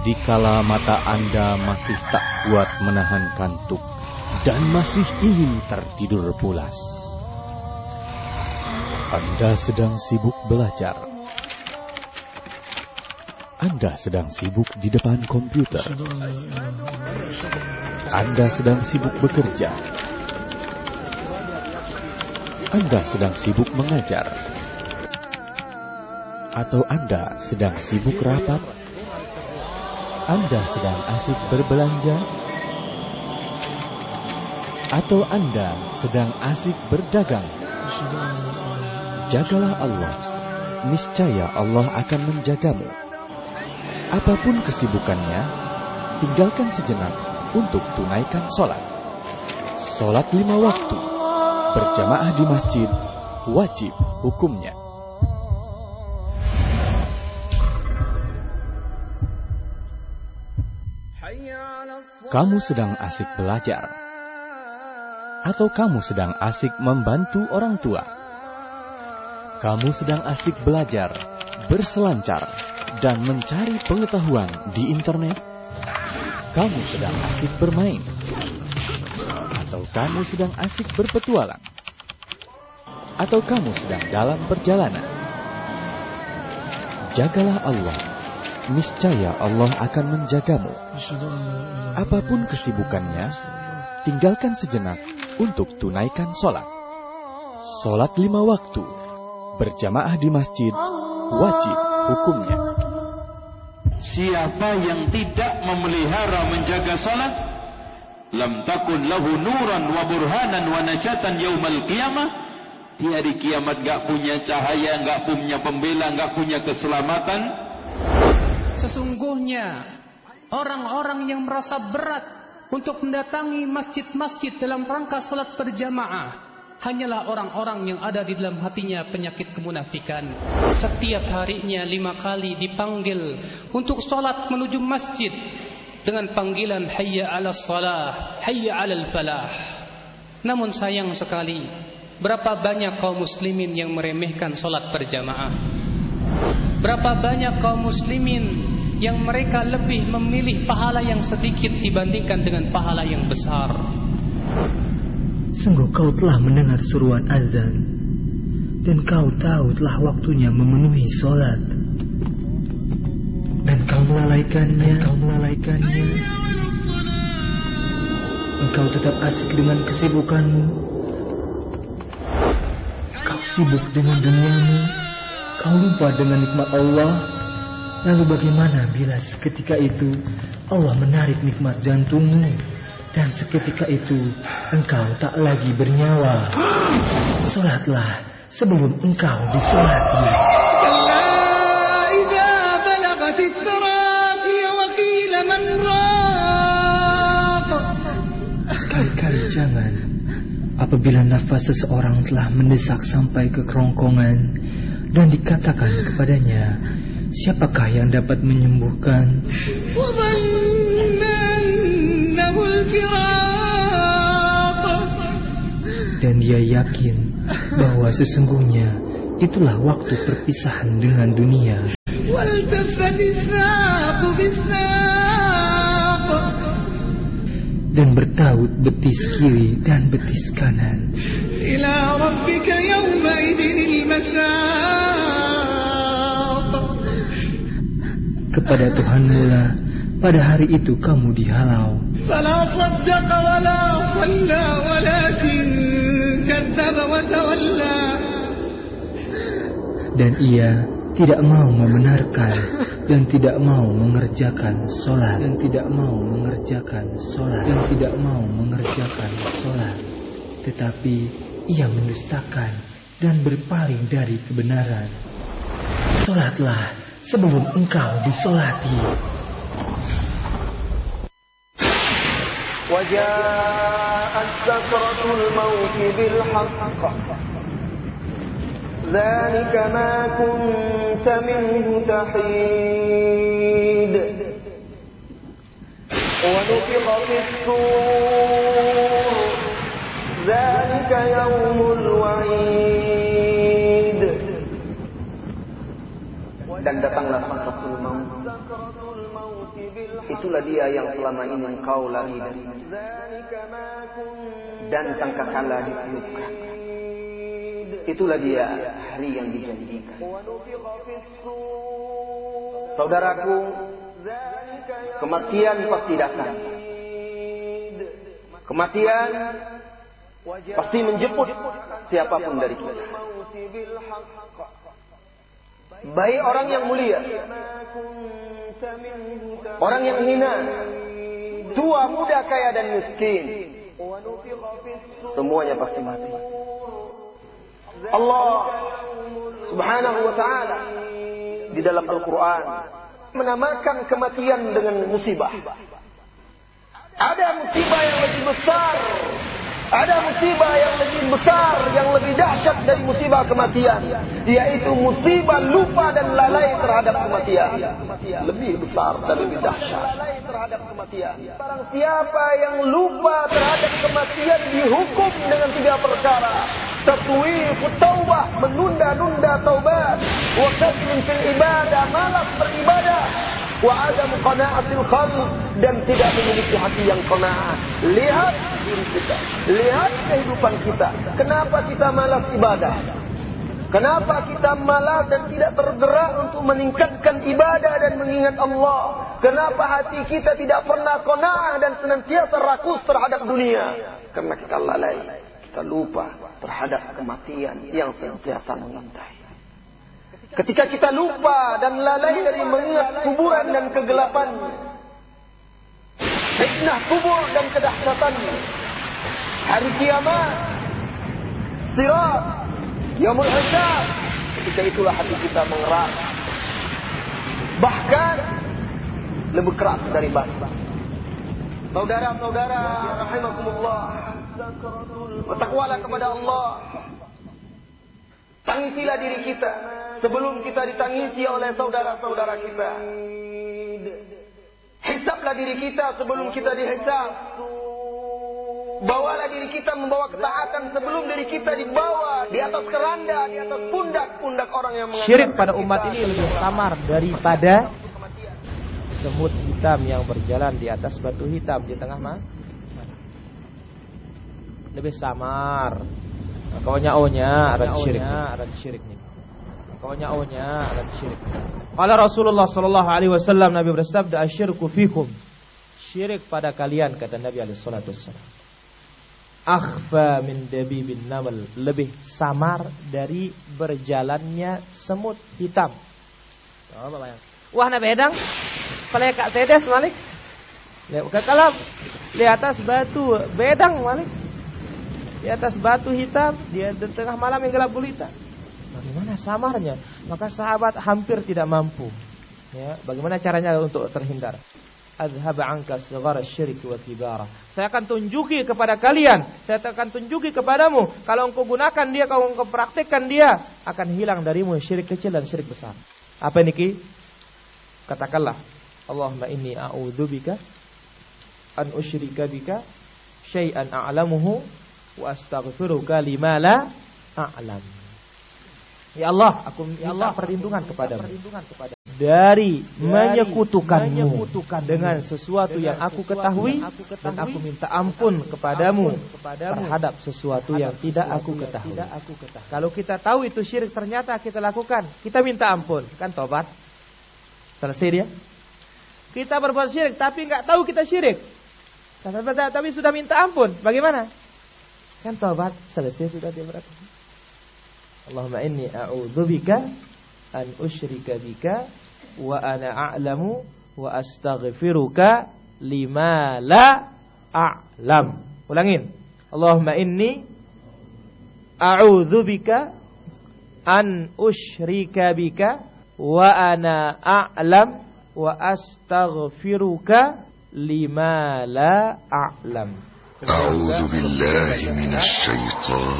Dikala mata Anda masih tak kuat menahan kantuk dan masih ingin tertidur pulas, Anda sedang sibuk belajar. Anda sedang sibuk di depan komputer. Anda sedang sibuk bekerja. Anda sedang sibuk mengajar. Atau Anda sedang sibuk rapat. Anda sedang asik berbelanja. Atau Anda sedang asik berdagang. Jagalah Allah, niscaya Allah akan menjagamu. Apapun kesibukannya, tinggalkan sejenak untuk tunaikan sholat. Sholat 5 waktu, berjamaah di masjid, wajib hukumnya. Kamu sedang asik belajar, atau kamu sedang asik membantu orang tua? Kamu sedang asik belajar, berselancar, dan mencari pengetahuan di internet? Kamu sedang asik bermain, atau kamu sedang asik berpetualang? Atau kamu sedang dalam perjalanan? Jagalah Allah, niscaya Allah akan menjagamu. Apapun kesibukannya, tinggalkan sejenak untuk tunaikan sholat. Sholat 5 waktu, berjamaah di masjid, wajib hukumnya. Siapa yang tidak memelihara menjaga sholat, lam takun lahu nuran wa burhanan wa najatan yaumal qiyamah. Di hari kiamat gak punya cahaya, gak punya pembela, gak punya keselamatan. Sesungguhnya orang-orang yang merasa berat untuk mendatangi masjid-masjid dalam rangka sholat berjamaah hanyalah orang-orang yang ada di dalam hatinya penyakit kemunafikan. Setiap harinya 5 kali dipanggil untuk sholat menuju masjid dengan panggilan hayya 'alas shalah, hayya 'alal falah. Namun sayang sekali, berapa banyak kaum muslimin yang meremehkan sholat berjamaah. Berapa banyak kaum muslimin yang mereka lebih memilih pahala yang sedikit dibandingkan dengan pahala yang besar. Sungguh kau telah mendengar seruan azan, dan kau tahu telah waktunya memenuhi sholat, dan kau melalaikannya. Engkau tetap asik dengan kesibukanmu. Kau sibuk dengan duniamu. Kau lupa dengan nikmat Allah. Lalu bagaimana bila seketika itu Allah menarik nikmat jantungmu, dan seketika itu engkau tak lagi bernyawa? Sholatlah sebelum engkau disolati. Sekali-kali jangan. Apabila nafas seseorang telah mendesak sampai ke kerongkongan dan dikatakan kepadanya, siapakah yang dapat menyembuhkan? Dan dia yakin bahwa sesungguhnya itulah waktu perpisahan dengan dunia. Dan bertaut betis kiri dan betis kanan. Kepada Tuhanmu lah pada hari itu kamu dihalau. Dan ia tidak mau membenarkan dan tidak mau mengerjakan sholat, tetapi ia mendustakan dan berpaling dari kebenaran. Sholatlah sebelum engkau disolati. وجاءت سكرة الموت بالحق ذلك ما كنت منه تحيد ونفخ في الصور ذلك يوم الوعيد. Dan datanglah sangka sakratul maut. Itulah dia yang selama ini engkau lari dari, dan tangkakala ditiupkan. Itulah dia hari yang dijanjikan. Saudaraku, kematian pasti datang. Kematian pasti menjemput siapapun dari kita. Baik orang yang mulia, orang yang hina, tua, muda, kaya dan miskin, semuanya pasti mati. Allah Subhanahu wa ta'ala di dalam Al-Quran menamakan kematian dengan musibah. Ada musibah yang lebih besar, ada musibah yang lebih besar, yang lebih dahsyat dari musibah kematian, yaitu musibah lupa dan lalai terhadap kematian. Lebih besar dan lebih dahsyat. Barang siapa yang lupa terhadap kematian dihukum dengan 3 perkara: tatwifut taubah, menunda-nunda taubat, wa kasrun fil ibadah, malas beribadah, wa adamu qana'atil qalb, dan tidak memiliki hati yang qanaah. Lihat diri kita, lihat kehidupan kita. Kenapa kita malas ibadah? Kenapa kita malas dan tidak tergerak untuk meningkatkan ibadah dan mengingat Allah? Kenapa hati kita tidak pernah qanaah dan senantiasa rakus terhadap dunia? Karena kita lalai, kita lupa terhadap kematian yang senantiasa mengintai. Ketika kita lupa dan lalai dari mengingat kuburan dan kegelapannya, fitnah kubur dan kedahsyatannya, hari kiamat, sirat, yaumul hisab, ketika itulah hati kita mengeras, bahkan lebih keras dari batu. Saudara-saudara rahimakumullah, bertakwalah kepada Allah. Tangisilah diri kita sebelum kita ditangisi oleh saudara-saudara kita. Hisablah diri kita sebelum kita dihisab. Bawalah diri kita membawa ketaatan sebelum diri kita dibawa di atas keranda, di atas pundak-pundak orang yang mengatakan syirik pada umat ini lebih samar daripada semut hitam yang berjalan di atas batu hitam di tengah mana? Lebih samar. Kaunya ada syirik nih. Kaunya ada syirik. Qala Rasulullah sallallahu alaihi wasallam, Nabi bersabda, asyirku fikum. Syirik pada kalian, kata Nabi alaihi salatu wasallam, akhfa min dabibin namal, lebih samar dari berjalannya semut hitam. Coba bayang. Wah, na bedang. Palay Kak Tedes Malik. Kalau di atas batu bedang Malik. Di atas batu hitam, di tengah malam yang gelap gulita. Bagaimana samarnya? Maka sahabat hampir tidak mampu. Ya, bagaimana caranya untuk terhindar? Adhaba anka sighara syirki wa kibara. Saya akan tunjuki kepada kalian, saya akan tunjuki kepadamu, kalau engkau gunakan dia, kalau engkau praktikkan dia, akan hilang darimu syirik kecil dan syirik besar. Apa niki? Katakanlah, Allahumma inni a'udzubika an usyrika bika syai'an a'lamuhu wa astaghfiruka lima la a'lam. Ya Allah, aku minta perlindungan kepadamu dari menyekutukanmu dengan sesuatu yang aku ketahui, dan aku minta ampun kepadamu terhadap sesuatu yang tidak aku ketahui. Kalau kita tahu itu syirik, ternyata kita lakukan, kita minta ampun, kan tobat, selesai dia. Kita berbuat syirik tapi nggak tahu kita syirik, tapi sudah minta ampun, bagaimana? Kan tobat, selesai sudah dia berarti. Allahumma inni a'udzubika an usyrika bika wa ana a'lamu wa astaghfiruka lima la a'lam. Ulangin. Allahumma inni a'udzubika an usyrika bika wa ana a'lam wa astaghfiruka lima la a'lam. أعوذ بالله من الشيطان